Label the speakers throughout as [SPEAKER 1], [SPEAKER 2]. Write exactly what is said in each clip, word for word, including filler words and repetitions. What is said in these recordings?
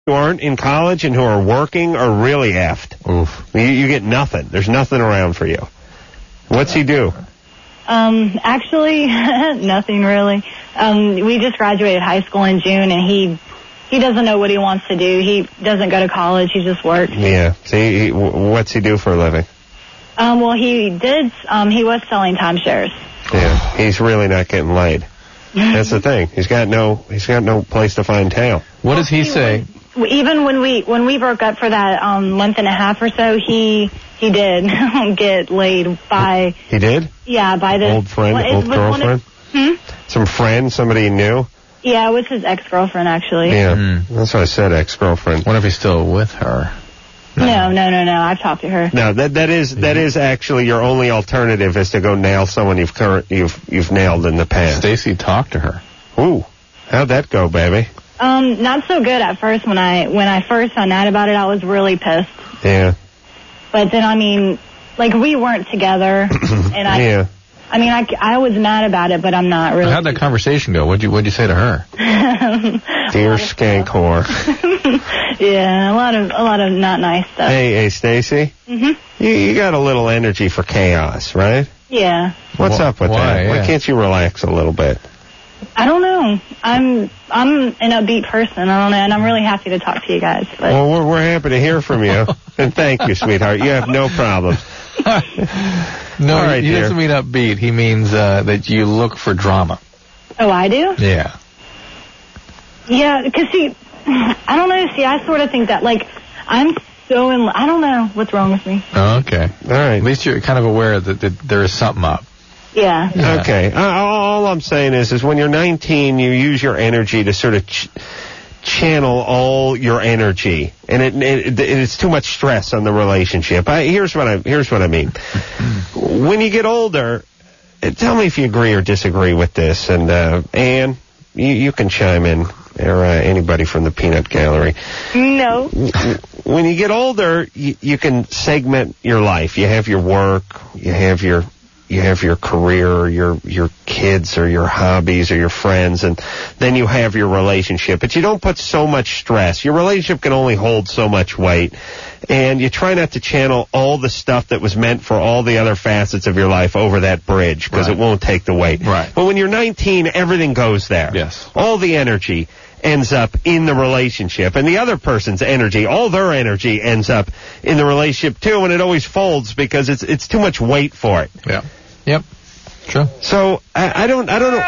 [SPEAKER 1] who aren't in college and who are working are really effed.
[SPEAKER 2] Oof.
[SPEAKER 1] You, you get nothing. There's nothing around for you. What's he do?
[SPEAKER 3] Um, actually, nothing really. Um, we just graduated high school in June, and he he doesn't know what he wants to do. He doesn't go to college. He just works.
[SPEAKER 1] Yeah. See, he, what's he do for a living?
[SPEAKER 3] Um, well, he did. Um, he was selling timeshares.
[SPEAKER 1] Yeah. He's really not getting laid. That's the thing. He's got no. He's got no place to find tail.
[SPEAKER 2] What does he say?
[SPEAKER 3] Even when we when we broke up for that um, month and a half or so, he he did get laid by.
[SPEAKER 1] He did?
[SPEAKER 3] Yeah, by this
[SPEAKER 1] old friend,
[SPEAKER 3] well,
[SPEAKER 1] old girlfriend.
[SPEAKER 3] Of, hmm?
[SPEAKER 1] Some friend, somebody he knew.
[SPEAKER 3] Yeah, it was his ex-girlfriend actually.
[SPEAKER 1] Yeah, mm. That's what I said, ex-girlfriend.
[SPEAKER 2] Wonder if he's still with her.
[SPEAKER 3] No, no, no, no. no. I've talked to her.
[SPEAKER 1] No, that that is that is actually your only alternative is to go nail someone you've current you've you've nailed in the past.
[SPEAKER 2] Stacy talked to her.
[SPEAKER 1] Ooh, how'd that go, baby?
[SPEAKER 3] Um, not so good at first. When I when I first found out about it, I was really pissed.
[SPEAKER 1] Yeah.
[SPEAKER 3] But then, I mean, like we weren't together, and I.
[SPEAKER 1] Yeah.
[SPEAKER 3] I mean, I, I was mad about it, but I'm not really.
[SPEAKER 2] How'd that conversation go? What'd you What'd you say to her?
[SPEAKER 1] Dear skank whore.
[SPEAKER 3] Yeah, a lot of a lot of not nice stuff.
[SPEAKER 1] Hey, hey, Stacy.
[SPEAKER 3] Mhm.
[SPEAKER 1] You you got a little energy for chaos, right?
[SPEAKER 3] Yeah.
[SPEAKER 1] What's
[SPEAKER 2] Wh-
[SPEAKER 1] up with
[SPEAKER 2] why?
[SPEAKER 1] that?
[SPEAKER 2] Yeah.
[SPEAKER 1] Why can't you relax a little bit?
[SPEAKER 3] I don't know. I'm I'm an upbeat person. I don't know, and I'm really happy to talk to you guys. But.
[SPEAKER 1] Well, we're we're happy to hear from you, and thank you, sweetheart. You have no problems.
[SPEAKER 2] No,
[SPEAKER 1] All right,
[SPEAKER 2] he
[SPEAKER 1] dear.
[SPEAKER 2] doesn't mean upbeat. He means uh, that you look for drama.
[SPEAKER 3] Oh, I do?
[SPEAKER 2] Yeah.
[SPEAKER 3] Yeah, because see, I don't know. See, I sort of think that like I'm so in. I don't know what's wrong with me.
[SPEAKER 2] Oh, okay.
[SPEAKER 1] All right.
[SPEAKER 2] At least you're kind of aware that, that there is something up.
[SPEAKER 3] Yeah.
[SPEAKER 2] Yeah.
[SPEAKER 1] Okay. Uh, all I'm saying is, is when you're nineteen, you use your energy to sort of ch- channel all your energy, and it, it, it it's too much stress on the relationship. I, here's what I here's what I mean. When you get older, uh, tell me if you agree or disagree with this, and uh, Ann, you, you can chime in, or uh, anybody from the Peanut Gallery.
[SPEAKER 3] No.
[SPEAKER 1] When you get older, you, you can segment your life. You have your work, you have your you have your career, or your your kids, or your hobbies, or your friends, and then you have your relationship. But you don't put so much stress. Your relationship can only hold so much weight, and you try not to channel all the stuff that was meant for all the other facets of your life over that bridge, because
[SPEAKER 2] Right.
[SPEAKER 1] it won't take the weight.
[SPEAKER 2] Right.
[SPEAKER 1] But when you're nineteen, everything goes there.
[SPEAKER 2] Yes.
[SPEAKER 1] All the energy ends up in the relationship, and the other person's energy, all their energy ends up in the relationship too, and it always folds because it's it's too much weight for it.
[SPEAKER 2] Yeah. Yep. True.
[SPEAKER 1] So I, I don't I don't know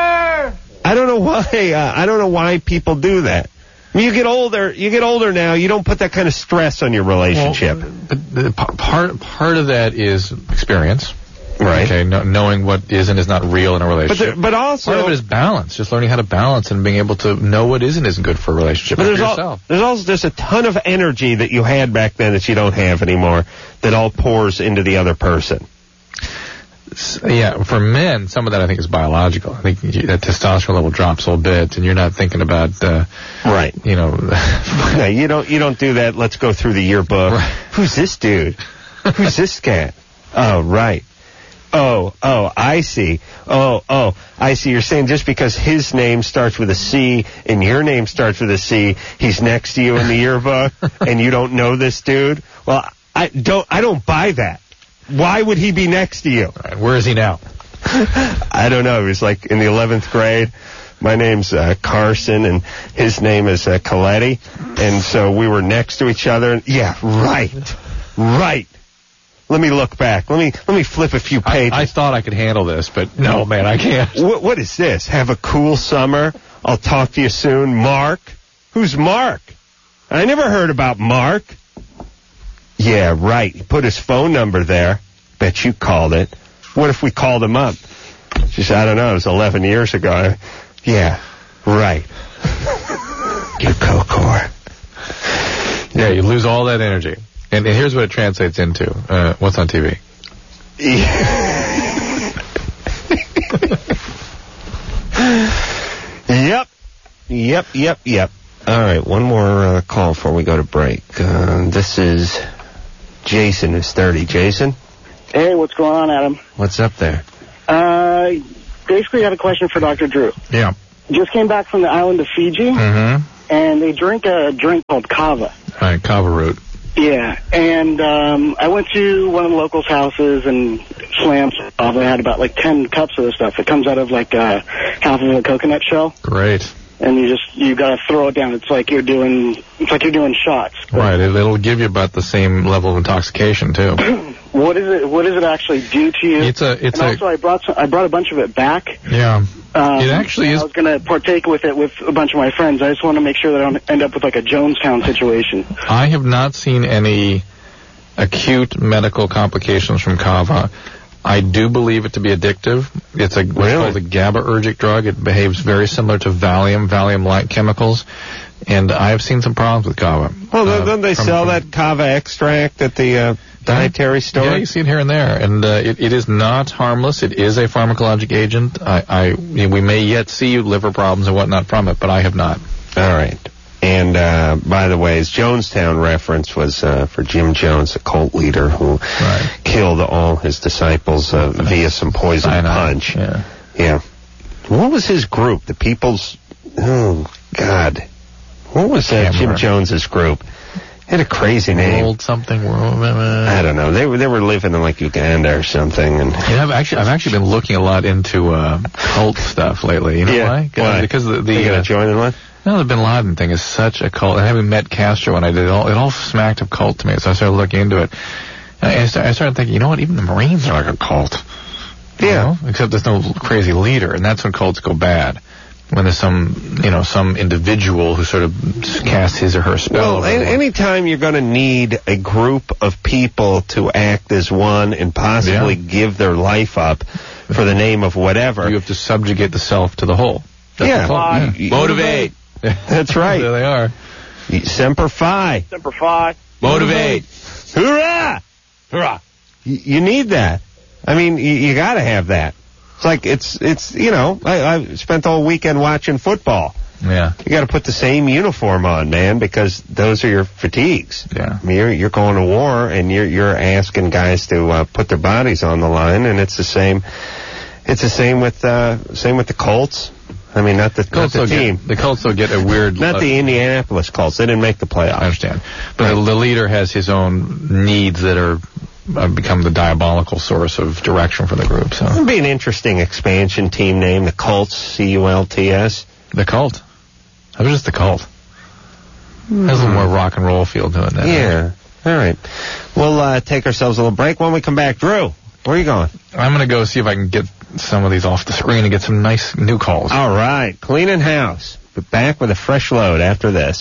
[SPEAKER 1] I don't know why uh, I don't know why people do that. When you get older, you get older now. You don't put that kind of stress on your relationship.
[SPEAKER 2] Well, but the p- part part of that is experience.
[SPEAKER 1] Right.
[SPEAKER 2] Okay. No, knowing what is and is not real in a
[SPEAKER 1] But
[SPEAKER 2] relationship.
[SPEAKER 1] there, but also
[SPEAKER 2] part of it is balance. Just learning how to balance and being able to know what is and isn't good for a relationship.
[SPEAKER 1] But
[SPEAKER 2] and
[SPEAKER 1] there's,
[SPEAKER 2] for
[SPEAKER 1] al-
[SPEAKER 2] yourself.
[SPEAKER 1] there's also just a ton of energy that you had back then that you don't have anymore that all pours into the other person.
[SPEAKER 2] S- Yeah, for men, some of that I think is biological. I think you, that testosterone level drops a little bit, and you're not thinking about, uh,
[SPEAKER 1] Right.
[SPEAKER 2] you know,
[SPEAKER 1] No, you don't you don't do that. Let's go through the yearbook.
[SPEAKER 2] Right.
[SPEAKER 1] Who's this dude? Who's this cat? Oh, right. Oh, oh, I see. Oh, oh, I see. You're saying just because his name starts with a C and your name starts with a C, he's next to you in the yearbook, and you don't know this dude? Well, I don't. I don't buy that. Why would he be next to you?
[SPEAKER 2] Right, where is he now?
[SPEAKER 1] I don't know. He was like in the eleventh grade. My name's uh, Carson, and his name is uh, Coletti. And so we were next to each other. And, yeah, right. Right. Let me look back. Let me let me flip a few
[SPEAKER 2] I,
[SPEAKER 1] pages.
[SPEAKER 2] I thought I could handle this, but no, man, I can't.
[SPEAKER 1] What, what is this? Have a cool summer. I'll talk to you soon. Mark? Who's Mark? I never heard about Mark. Yeah, right. He put his phone number there. Bet you called it. What if we called him up? She said, I don't know. It was eleven years ago. I, yeah, right. You co-core.
[SPEAKER 2] Yeah, you lose all that energy. And, and here's what it translates into. Uh, what's on T V?
[SPEAKER 1] Yep. Yep, yep, yep. All right, one more uh, call before we go to break. Uh, this is Jason, who's thirty. Jason?
[SPEAKER 4] Hey, what's going on, Adam?
[SPEAKER 1] What's up there?
[SPEAKER 4] Uh, basically, I had a question for Doctor Drew.
[SPEAKER 2] Yeah.
[SPEAKER 4] Just came back from the island of Fiji.
[SPEAKER 2] Mm-hmm.
[SPEAKER 4] and they drink a drink called kava.
[SPEAKER 2] All right, kava root.
[SPEAKER 4] Yeah, and um, I went to one of the locals' houses and slammed kava. I had about like ten cups of this stuff. It comes out of like uh, half of a coconut shell.
[SPEAKER 2] Great.
[SPEAKER 4] And you just you gotta throw it down. It's like you're doing it's like you're doing shots.
[SPEAKER 2] Right. It, it'll give you about the same level of intoxication too.
[SPEAKER 4] What is it? What does it actually do to you?
[SPEAKER 2] It's a. It's
[SPEAKER 4] and
[SPEAKER 2] a.
[SPEAKER 4] Also, I brought some, I brought a bunch of it back.
[SPEAKER 2] Yeah.
[SPEAKER 4] Um,
[SPEAKER 2] it actually is.
[SPEAKER 4] I was gonna partake with it with a bunch of my friends. I just want to make sure that I don't end up with like a Jonestown situation.
[SPEAKER 2] I have not seen any acute medical complications from kava. I do believe it to be addictive. It's a what's
[SPEAKER 1] Really?
[SPEAKER 2] called a GABAergic drug. It behaves very similar to Valium, Valium-like chemicals, and I've seen some problems with kava.
[SPEAKER 1] Well,
[SPEAKER 2] Uh,
[SPEAKER 1] don't they
[SPEAKER 2] from-
[SPEAKER 1] sell
[SPEAKER 2] from-
[SPEAKER 1] that kava extract at the uh, dietary store?
[SPEAKER 2] Yeah, you see it here and there, and uh, it, it is not harmless. It is a pharmacologic agent. I, I, we may yet see liver problems and whatnot from it, but I have not.
[SPEAKER 1] All right. And, uh, by the way, his Jonestown reference was uh, for Jim Jones, a cult leader who
[SPEAKER 2] Right.
[SPEAKER 1] killed all his disciples uh, via some poison
[SPEAKER 2] Cyanide,
[SPEAKER 1] punch.
[SPEAKER 2] yeah.
[SPEAKER 1] Yeah. What was his group? The People's... Oh, God. What was uh,
[SPEAKER 2] Can't
[SPEAKER 1] Jim
[SPEAKER 2] remember.
[SPEAKER 1] Jones's group? Had a crazy name.
[SPEAKER 2] World something. World,
[SPEAKER 1] I don't know. They were they were living in like Uganda or something, and
[SPEAKER 2] Yeah, I've actually I've actually been looking a lot into uh, cult stuff lately. You know
[SPEAKER 1] Yeah,
[SPEAKER 2] why? 'Cause-
[SPEAKER 1] why?
[SPEAKER 2] Because the,
[SPEAKER 1] they
[SPEAKER 2] the
[SPEAKER 1] gonna
[SPEAKER 2] uh,
[SPEAKER 1] join in one.
[SPEAKER 2] no, the Bin Laden thing is such a cult. And having met Castro when I did it all, it all smacked of cult to me. So I started looking into it. And I started, I started thinking, you know what? Even the Marines are like a cult. You
[SPEAKER 1] Yeah.
[SPEAKER 2] know? Except there's no crazy leader, and that's when cults go bad. When there's some, you know, some individual who sort of casts his or her spell.
[SPEAKER 1] Well,
[SPEAKER 2] over
[SPEAKER 1] a-
[SPEAKER 2] everyone.
[SPEAKER 1] anytime you're going to need a group of people to act as one and possibly
[SPEAKER 2] Yeah.
[SPEAKER 1] give their life up for the name of whatever.
[SPEAKER 2] You have to subjugate the self to the whole. That's
[SPEAKER 1] Yeah.
[SPEAKER 2] the cult.
[SPEAKER 1] Why?
[SPEAKER 2] Yeah. Motivate.
[SPEAKER 1] That's right.
[SPEAKER 2] There they are.
[SPEAKER 1] Semper Fi.
[SPEAKER 4] Semper Fi.
[SPEAKER 2] Motivate.
[SPEAKER 1] Hoorah!
[SPEAKER 2] Hurrah.
[SPEAKER 1] You, you need that. I mean, you, you got to have that. It's like, it's, it's you know, I, I spent the whole weekend watching football.
[SPEAKER 2] Yeah.
[SPEAKER 1] You got to put the same uniform on, man, because those are your fatigues.
[SPEAKER 2] Yeah.
[SPEAKER 1] I mean, you're, you're going to war, and you're you're asking guys to uh, put their bodies on the line, and it's the same. It's the same with uh, same with the Colts. I mean, not the, not
[SPEAKER 2] Colts
[SPEAKER 1] the
[SPEAKER 2] will
[SPEAKER 1] team,
[SPEAKER 2] Get, the Colts will get a weird.
[SPEAKER 1] not
[SPEAKER 2] uh,
[SPEAKER 1] the Indianapolis Colts. They didn't make the playoffs.
[SPEAKER 2] I understand, but the leader has his own needs that are uh, become the diabolical source of direction for the group. So
[SPEAKER 1] It'd be an interesting expansion team name, the Colts, C U L T S.
[SPEAKER 2] the cult. How about just the cult? There's a little more rock and roll feel to it. Then,
[SPEAKER 1] Yeah. All right. We'll uh, take ourselves a little break. When we come back, Drew, where are you going?
[SPEAKER 2] I'm gonna go see if I can get some of these off the screen and get some nice new calls.
[SPEAKER 1] All right. Cleaning house. But back with a fresh load after this.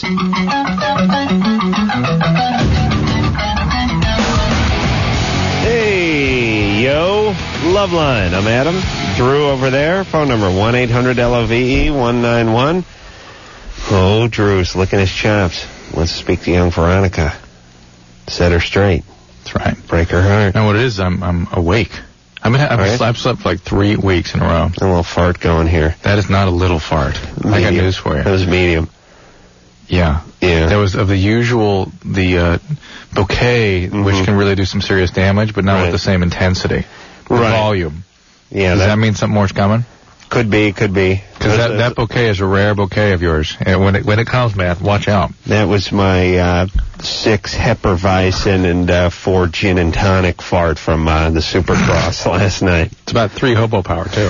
[SPEAKER 1] Hey, yo. Loveline. I'm Adam. Drew over there. Phone number one eight hundred L O V E one nine one. Oh, Drew's licking his chops. Wants to speak to young Veronica. Set her straight.
[SPEAKER 2] That's right.
[SPEAKER 1] Break her heart.
[SPEAKER 2] Now what it is, I'm I'm awake. I mean, I've,
[SPEAKER 1] Right.
[SPEAKER 2] I've slept for like three weeks in a row.
[SPEAKER 1] A little fart going here.
[SPEAKER 2] That is not a little fart. I got
[SPEAKER 1] Medium.
[SPEAKER 2] news for you.
[SPEAKER 1] That was medium.
[SPEAKER 2] Yeah.
[SPEAKER 1] Yeah.
[SPEAKER 2] There was of the usual, the uh, bouquet,
[SPEAKER 1] Mhm.
[SPEAKER 2] which can really do some serious damage, but not
[SPEAKER 1] Right.
[SPEAKER 2] with the same intensity. The
[SPEAKER 1] Right.
[SPEAKER 2] volume.
[SPEAKER 1] Yeah,
[SPEAKER 2] Does
[SPEAKER 1] that,
[SPEAKER 2] that mean something more's coming?
[SPEAKER 1] could be, could be.
[SPEAKER 2] Because that, that bouquet is a rare bouquet of yours. And when it when it comes, man, watch out.
[SPEAKER 1] That was my uh, six Hepperweizen and uh, four gin and tonic fart from uh, the Supercross last night.
[SPEAKER 2] It's about three hobo power, too.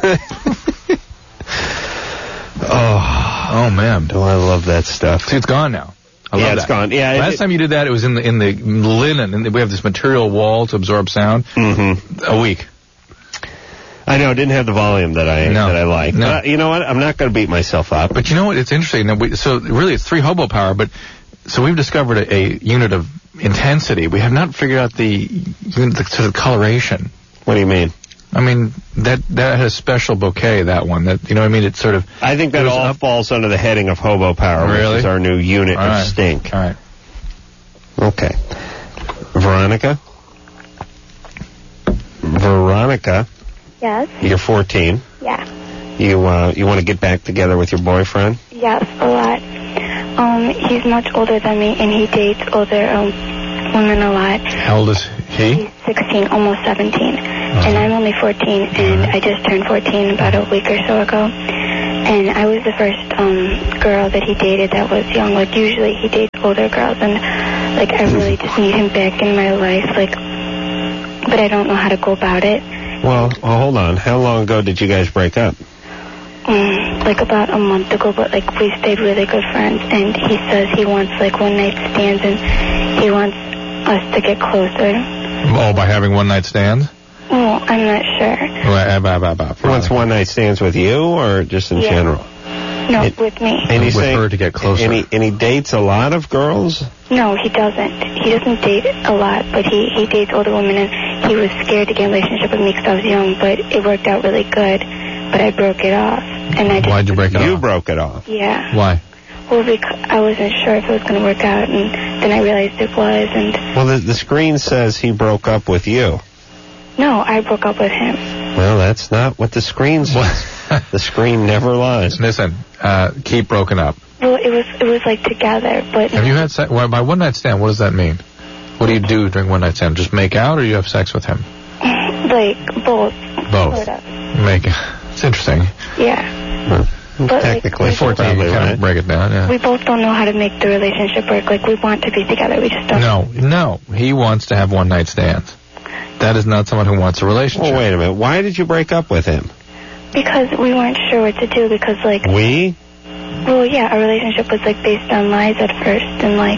[SPEAKER 1] Oh,
[SPEAKER 2] Oh, man.
[SPEAKER 1] do I love that stuff.
[SPEAKER 2] See, it's gone now. I
[SPEAKER 1] Yeah,
[SPEAKER 2] love
[SPEAKER 1] it's
[SPEAKER 2] that.
[SPEAKER 1] gone. Yeah, it-
[SPEAKER 2] Last time you did that, it was in the in the linen, and we have this material wall to absorb sound.
[SPEAKER 1] Mm-hmm.
[SPEAKER 2] A week.
[SPEAKER 1] I know, it didn't have the volume that I
[SPEAKER 2] No.
[SPEAKER 1] that I like.
[SPEAKER 2] No.
[SPEAKER 1] But you know what? I'm not going to beat myself up.
[SPEAKER 2] But you know what? It's interesting. That we, so really, it's three hobo power. But so we've discovered a, a unit of intensity. We have not figured out the unit, the sort of coloration.
[SPEAKER 1] What do you mean?
[SPEAKER 2] I mean, that that has a special bouquet. That one. That you know, what I mean, it's sort of.
[SPEAKER 1] I think that
[SPEAKER 2] It was
[SPEAKER 1] all
[SPEAKER 2] up-
[SPEAKER 1] falls under the heading of hobo power,
[SPEAKER 2] Really?
[SPEAKER 1] which is our new unit
[SPEAKER 2] All
[SPEAKER 1] of
[SPEAKER 2] right.
[SPEAKER 1] stink.
[SPEAKER 2] All right.
[SPEAKER 1] Okay. Veronica? Veronica,
[SPEAKER 5] Yes.
[SPEAKER 1] you're fourteen.
[SPEAKER 5] Yeah.
[SPEAKER 1] You uh, you want to get back together with your boyfriend?
[SPEAKER 5] Yes, a lot. Um, he's much older than me, and he dates older um, women a lot.
[SPEAKER 2] How old is he?
[SPEAKER 5] He's sixteen, almost seventeen, and I'm only fourteen, and I just turned fourteen about a week or so ago. And I was the first um, girl that he dated that was young. Like, usually he dates older girls, and, like, I really just need him back in my life, like, but I don't know how to go about it.
[SPEAKER 1] Well, well hold on. How long ago did you guys break up?
[SPEAKER 5] Um, like, about a month ago, but, like, we stayed really good friends, and he says he wants, like, one-night stands, and he wants us to get closer.
[SPEAKER 2] Oh, by having one-night stands?
[SPEAKER 5] Well, I'm not sure.
[SPEAKER 2] Well,
[SPEAKER 1] he wants one-night stands with you, or just in
[SPEAKER 5] yeah.
[SPEAKER 1] general?
[SPEAKER 5] No,
[SPEAKER 1] it,
[SPEAKER 5] with me.
[SPEAKER 1] And
[SPEAKER 2] with
[SPEAKER 1] saying,
[SPEAKER 2] her to get closer.
[SPEAKER 1] And he, and he dates a lot of girls?
[SPEAKER 5] No, he doesn't. He doesn't date a lot, but he, he dates older women, and he was scared to get in a relationship with me because I was young, but it worked out really good, but I broke it off. And I just,
[SPEAKER 2] Why'd you break it
[SPEAKER 1] you
[SPEAKER 2] off?
[SPEAKER 1] You broke it off?
[SPEAKER 5] Yeah.
[SPEAKER 2] Why?
[SPEAKER 5] Well, because I wasn't sure if it was going to work out, and then I realized it was, and...
[SPEAKER 1] Well, the, the screen says he broke up with you.
[SPEAKER 5] No, I broke up with him.
[SPEAKER 1] Well, that's not what the screen says. The screen never lies.
[SPEAKER 2] Listen, uh, keep broken up.
[SPEAKER 5] Well, it was it was like together, but...
[SPEAKER 2] Have you had sex? Well, by one-night stand, what does that mean? What do you do during one-night stand? Just make out, or you have sex with him?
[SPEAKER 5] Like, both.
[SPEAKER 2] Both.
[SPEAKER 5] Sort of.
[SPEAKER 2] Make It's interesting.
[SPEAKER 5] Yeah.
[SPEAKER 1] Well,
[SPEAKER 5] but
[SPEAKER 1] technically,
[SPEAKER 5] like,
[SPEAKER 2] fourteen,
[SPEAKER 1] probably
[SPEAKER 2] you kind
[SPEAKER 1] right.
[SPEAKER 2] of break it down, yeah.
[SPEAKER 5] We both don't know how to make the relationship work. Like, we want to be together, we just don't...
[SPEAKER 2] No, no. He wants to have one-night stands. That is not someone who wants a relationship.
[SPEAKER 1] Well, wait a minute. Why did you break up with him?
[SPEAKER 5] Because we weren't sure what to do, because, like...
[SPEAKER 1] We?
[SPEAKER 5] Well, yeah, our relationship was, like, based on lies at first, and, like...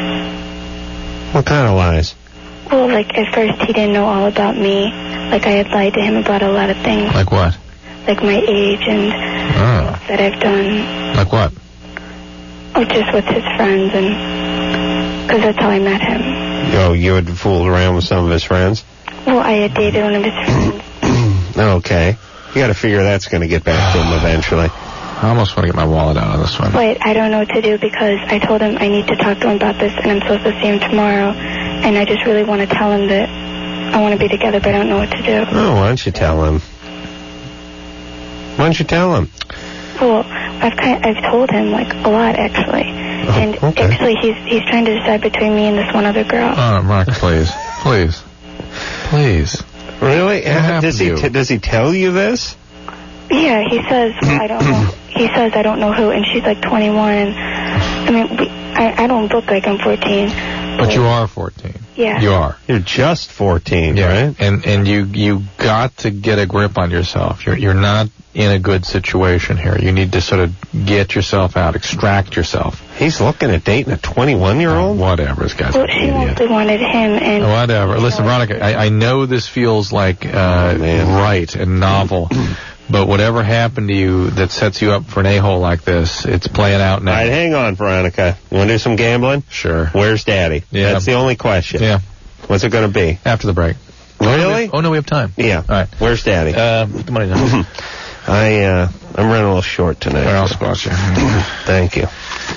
[SPEAKER 1] What kind of lies?
[SPEAKER 5] Well, like, at first he didn't know all about me. Like, I had lied to him about a lot of things.
[SPEAKER 2] Like what?
[SPEAKER 5] Like my age and
[SPEAKER 2] Oh.
[SPEAKER 5] things that I've done.
[SPEAKER 2] Like what?
[SPEAKER 5] Oh, just with his friends, and... Because that's how I met him.
[SPEAKER 1] Oh, you had fooled around with some of his friends?
[SPEAKER 5] Well, I had dated one of his friends.
[SPEAKER 1] Okay. You got to figure that's going to get back to him eventually.
[SPEAKER 2] I almost want to get my wallet out of this one.
[SPEAKER 5] Wait, I don't know what to do, because I told him I need to talk to him about this, and I'm supposed to see him tomorrow, and I just really want to tell him that I want to be together, but I don't know what to do.
[SPEAKER 1] Oh, why don't you tell him? Why don't you tell him?
[SPEAKER 5] Well, I've kind I've told him, like, a lot, actually.
[SPEAKER 1] Oh,
[SPEAKER 5] and
[SPEAKER 1] okay.
[SPEAKER 5] actually, he's he's trying to decide between me and this one other girl.
[SPEAKER 2] Oh, Mark, please. Please. Please.
[SPEAKER 1] Really?
[SPEAKER 2] What happened
[SPEAKER 1] does he
[SPEAKER 2] to you?
[SPEAKER 1] t- does he tell you this?
[SPEAKER 5] Yeah, he says, well, I don't know. He says I don't know who, and she's like twenty-one, and, I mean, we, I, I don't look like I'm fourteen.
[SPEAKER 2] But you are fourteen.
[SPEAKER 5] Yeah.
[SPEAKER 2] You are.
[SPEAKER 1] You're just fourteen,
[SPEAKER 2] Yeah.
[SPEAKER 1] right?
[SPEAKER 2] And and you you got to get a grip on yourself. You're you're not in a good situation here. You need to sort of get yourself out, extract yourself.
[SPEAKER 1] He's looking at dating a twenty-one-year-old?
[SPEAKER 2] Whatever, this guy's
[SPEAKER 5] Well,
[SPEAKER 2] an
[SPEAKER 5] she
[SPEAKER 2] idiot.
[SPEAKER 5] mostly wanted him, and...
[SPEAKER 2] Whatever. Listen, Veronica, I, I know this feels like uh,
[SPEAKER 1] Oh, man.
[SPEAKER 2] right and novel, but whatever happened to you that sets you up for an a-hole like this, it's playing out now.
[SPEAKER 1] All right, hang on, Veronica. You want to do some gambling?
[SPEAKER 2] Sure.
[SPEAKER 1] Where's Daddy?
[SPEAKER 2] Yeah.
[SPEAKER 1] That's the only question.
[SPEAKER 2] Yeah.
[SPEAKER 1] What's it going to be?
[SPEAKER 2] After the break.
[SPEAKER 1] Really?
[SPEAKER 2] Oh, no, we have time.
[SPEAKER 1] Yeah.
[SPEAKER 2] All right.
[SPEAKER 1] Where's Daddy?
[SPEAKER 2] Uh, put the money down.
[SPEAKER 1] I, uh, I'm running a little short tonight.
[SPEAKER 2] I'll spot you.
[SPEAKER 1] Thank you.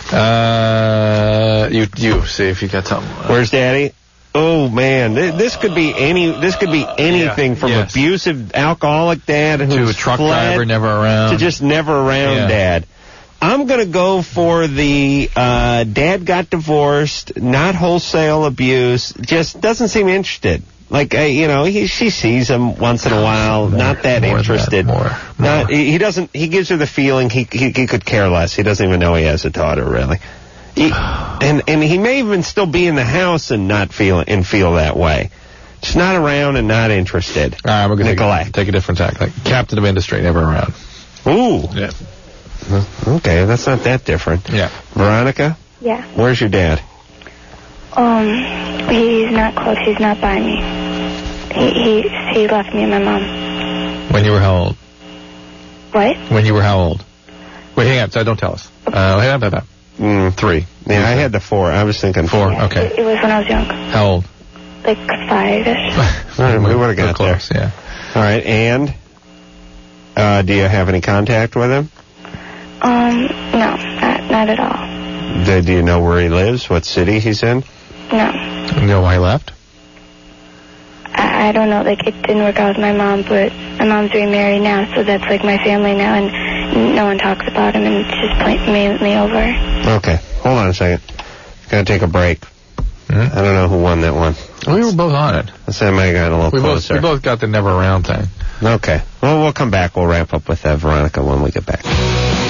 [SPEAKER 2] Uh, you, you, see if you got something.
[SPEAKER 1] Where's Daddy? Oh man, Th- this could be any. This could be anything
[SPEAKER 2] Yeah,
[SPEAKER 1] from
[SPEAKER 2] yes.
[SPEAKER 1] abusive alcoholic dad who's
[SPEAKER 2] To a truck
[SPEAKER 1] fled,
[SPEAKER 2] driver, never around.
[SPEAKER 1] to just never around
[SPEAKER 2] Yeah.
[SPEAKER 1] dad. I'm gonna go for the uh, dad got divorced, not wholesale abuse. Just doesn't seem interested. Like uh, you know, he she sees him once in a while,
[SPEAKER 2] More-
[SPEAKER 1] not that
[SPEAKER 2] more than
[SPEAKER 1] interested.
[SPEAKER 2] that, more,
[SPEAKER 1] Not
[SPEAKER 2] more.
[SPEAKER 1] he, he doesn't. He gives her the feeling he, he he could care less. He doesn't even know he has a daughter really. He, and and he may even still be in the house and not feel and feel that way. Just not around and not interested.
[SPEAKER 2] All right, we're going to
[SPEAKER 1] Neglect.
[SPEAKER 2] take, take a different tack. Like captain of industry, never around.
[SPEAKER 1] Ooh.
[SPEAKER 2] Yeah.
[SPEAKER 1] Okay, that's not that different.
[SPEAKER 2] Yeah.
[SPEAKER 1] Veronica,
[SPEAKER 5] Yeah.
[SPEAKER 1] where's your dad?
[SPEAKER 5] Um, he's not close. He's not by me. He he he left me and my mom.
[SPEAKER 2] When you were how old?
[SPEAKER 5] What?
[SPEAKER 2] When you were how old? Wait, hang on. So don't tell us. Uh, hang on, hang on.
[SPEAKER 1] Mm,
[SPEAKER 2] Three.
[SPEAKER 1] yeah, I had the four. I was thinking
[SPEAKER 2] Four.
[SPEAKER 1] four.
[SPEAKER 2] Okay.
[SPEAKER 5] It, it was when I was young,
[SPEAKER 2] How old?
[SPEAKER 5] like five-ish.
[SPEAKER 1] All right, we would've got
[SPEAKER 2] We're close, yeah.
[SPEAKER 1] All right, and uh, do you have any contact with him?
[SPEAKER 5] Um, no, not not at all.
[SPEAKER 1] Do, do you know where he lives? What city he's in?
[SPEAKER 5] No,
[SPEAKER 2] You know why he left?
[SPEAKER 5] I, I don't know. Like, it didn't work out with my mom, but my mom's remarried now, so that's like my family now, and no one talks about him, and it's just plain, made me over.
[SPEAKER 1] Okay, hold on a second. Gotta take a break.
[SPEAKER 2] Hmm?
[SPEAKER 1] I don't know who won that one.
[SPEAKER 2] We were both on it.
[SPEAKER 1] Let's say I might have gotten a little
[SPEAKER 2] We both,
[SPEAKER 1] closer.
[SPEAKER 2] we both got the never around thing.
[SPEAKER 1] Okay. Well, we'll come back. We'll wrap up with uh, Veronica when we get back.